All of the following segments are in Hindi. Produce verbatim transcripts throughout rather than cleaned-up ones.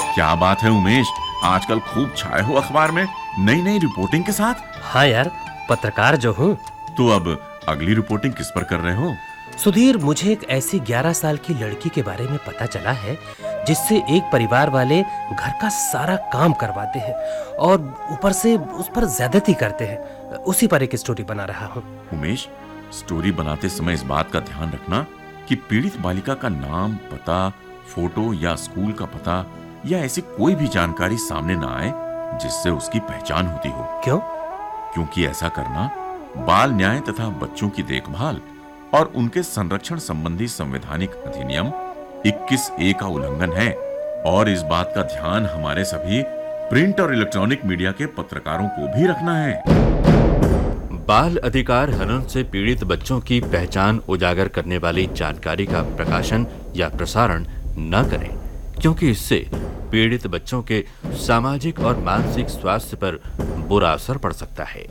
क्या बात है उमेश, आजकल खूब छाए हो अखबार में नई नई रिपोर्टिंग के साथ। हाँ यार, पत्रकार जो हूँ। तो अब अगली रिपोर्टिंग किस पर कर रहे हो? सुधीर, मुझे एक ऐसी ग्यारह साल की लड़की के बारे में पता चला है जिससे एक परिवार वाले घर का सारा काम करवाते हैं और ऊपर से उस पर ज्यादती करते हैं। उसी पर एक स्टोरी बना रहा हूँ। उमेश, स्टोरी बनाते समय इस बात का ध्यान रखना कि पीड़ित बालिका का नाम, पता, फोटो या स्कूल का पता या ऐसी कोई भी जानकारी सामने ना आए जिससे उसकी पहचान होती हो। क्यों? क्योंकि ऐसा करना बाल न्याय तथा बच्चों की देखभाल और उनके संरक्षण संबंधी संवैधानिक अधिनियम इक्कीस ए का उल्लंघन है और इस बात का ध्यान हमारे सभी प्रिंट और इलेक्ट्रॉनिक मीडिया के पत्रकारों को भी रखना है। बाल अधिकार हनन से पीड़ित बच्चों की पहचान उजागर करने वाली जानकारी का प्रकाशन या प्रसारण न करें, क्योंकि इससे पीड़ित बच्चों के सामाजिक और मानसिक स्वास्थ्य पर बुरा असर पड़ सकता है।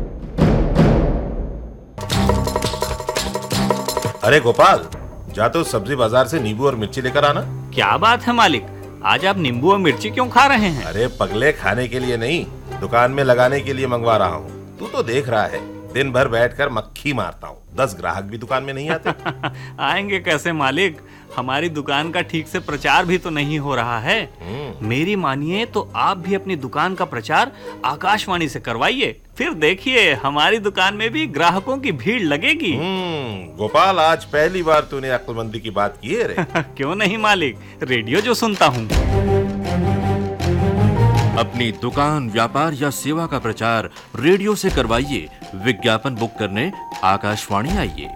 अरे गोपाल, जा तो सब्जी बाजार से नींबू और मिर्ची लेकर आना। क्या बात है मालिक, आज आप नींबू और मिर्ची क्यों खा रहे हैं? अरे पगले, खाने के लिए नहीं, दुकान में लगाने के लिए मंगवा रहा हूँ। तू तो देख रहा है, दिन भर बैठकर मक्खी मारता हूँ, दस ग्राहक भी दुकान में नहीं आते। आएंगे कैसे मालिक, हमारी दुकान का ठीक से प्रचार भी तो नहीं हो रहा है। मेरी मानिए तो आप भी अपनी दुकान का प्रचार आकाशवाणी से करवाइए, फिर देखिए हमारी दुकान में भी ग्राहकों की भीड़ लगेगी। गोपाल, आज पहली बार तूने अक्लमंदी की बात की है रे। क्यों नहीं मालिक, रेडियो जो सुनता हूँ। अपनी दुकान, व्यापार या सेवा का प्रचार रेडियो से करवाइए। विज्ञापन बुक करने आकाशवाणी आइए।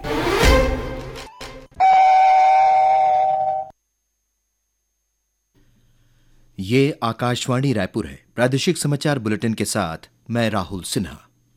ये आकाशवाणी रायपुर है। प्रादेशिक समाचार बुलेटिन के साथ मैं राहुल सिन्हा।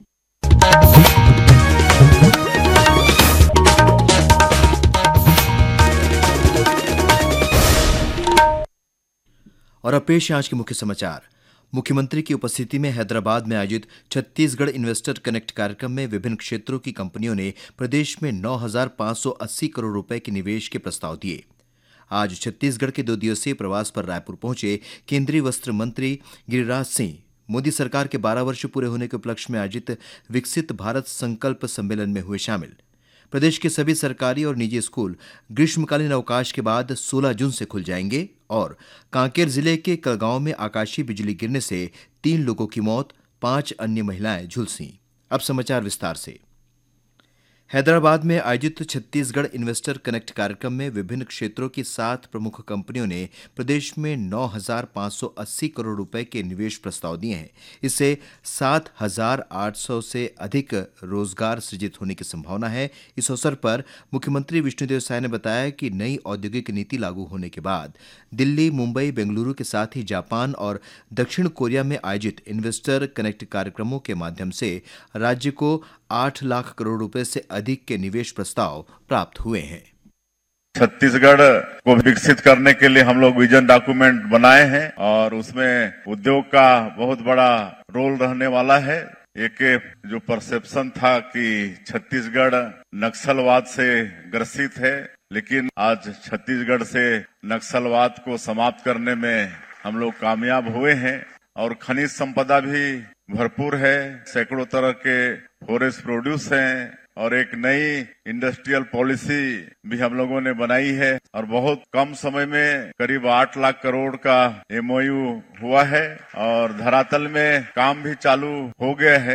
और अब पेश आज के मुख्य समाचार। मुख्यमंत्री की उपस्थिति में हैदराबाद में आयोजित छत्तीसगढ़ इन्वेस्टर कनेक्ट कार्यक्रम में विभिन्न क्षेत्रों की कंपनियों ने प्रदेश में नौ हजार पांच सौ अस्सी करोड़ रुपए के निवेश के प्रस्ताव दिए। आज छत्तीसगढ़ के दो दिवसीय प्रवास पर रायपुर पहुंचे केंद्रीय वस्त्र मंत्री गिरिराज सिंह मोदी सरकार के बारह वर्ष पूरे होने के उपलक्ष्य में आयोजित विकसित भारत संकल्प सम्मेलन में हुए शामिल। प्रदेश के सभी सरकारी और निजी स्कूल ग्रीष्मकालीन अवकाश के बाद सोलह जून से खुल जाएंगे और कांकेर जिले के कलगांव में आकाशीय बिजली गिरने से तीन लोगों की मौत, पांच अन्य महिलाएं झुलसी। अब समाचार विस्तार से। हैदराबाद में आयोजित छत्तीसगढ़ इन्वेस्टर कनेक्ट कार्यक्रम में विभिन्न क्षेत्रों की सात प्रमुख कंपनियों ने प्रदेश में नौ हजार पांच सौ अस्सी करोड़ रुपए के निवेश प्रस्ताव दिए हैं। इससे सात हजार आठ सौ से अधिक रोजगार सृजित होने की संभावना है। इस अवसर पर मुख्यमंत्री विष्णुदेव साय ने बताया कि नई औद्योगिक नीति लागू होने के बाद दिल्ली, मुंबई, बेंगलुरु के साथ ही जापान और दक्षिण कोरिया में आयोजित इन्वेस्टर कनेक्ट कार्यक्रमों के माध्यम से राज्य को आठ लाख करोड़ रुपए से अधिक के निवेश प्रस्ताव प्राप्त हुए हैं। छत्तीसगढ़ को विकसित करने के लिए हम लोग विजन डॉक्यूमेंट बनाए हैं और उसमें उद्योग का बहुत बड़ा रोल रहने वाला है। एक जो परसेप्शन था कि छत्तीसगढ़ नक्सलवाद से ग्रसित है, लेकिन आज छत्तीसगढ़ से नक्सलवाद को समाप्त करने में हम लोग कामयाब हुए हैं और खनिज संपदा भी भरपूर है। सैकड़ों तरह के फॉरेस्ट प्रोड्यूस हैं और एक नई इंडस्ट्रियल पॉलिसी भी हम लोगों ने बनाई है और बहुत कम समय में करीब आठ लाख करोड़ का एमओयू हुआ है और धरातल में काम भी चालू हो गया है।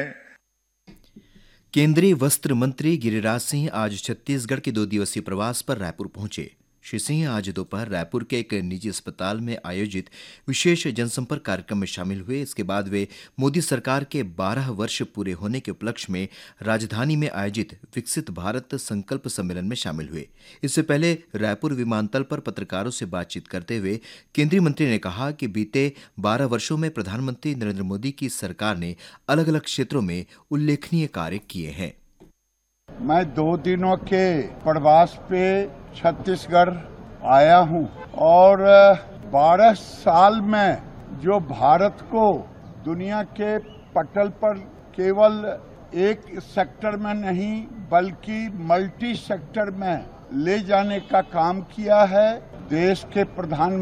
केंद्रीय वस्त्र मंत्री गिरिराज सिंह आज छत्तीसगढ़ के दो दिवसीय प्रवास पर रायपुर पहुंचे। श्री सिंह आज दोपहर रायपुर के एक निजी अस्पताल में आयोजित विशेष जनसंपर्क कार्यक्रम में शामिल हुए। इसके बाद वे मोदी सरकार के बारह वर्ष पूरे होने के उपलक्ष्य में राजधानी में आयोजित विकसित भारत संकल्प सम्मेलन में शामिल हुए। इससे पहले रायपुर विमानतल पर पत्रकारों से बातचीत करते हुए केंद्रीय मंत्री ने कहा कि बीते बारह वर्षों में प्रधानमंत्री नरेंद्र मोदी की सरकार ने अलग अलग क्षेत्रों में उल्लेखनीय कार्य किए हैं। मैं दो दिनों के प्रवास पे छत्तीसगढ़ आया हूं और बारह साल में जो भारत को दुनिया के पटल पर केवल एक सेक्टर में नहीं बल्कि मल्टी सेक्टर में ले जाने का काम किया है। देश के प्रधान